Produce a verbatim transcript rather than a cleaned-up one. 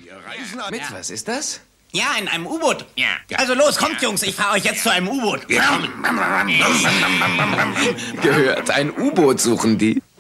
Wir reisen an. Mit was ist das? Ja, in einem U-Boot. Ja. Also los, kommt, Jungs, ich fahre euch jetzt zu einem U-Boot. Gehört, ein U-Boot suchen die.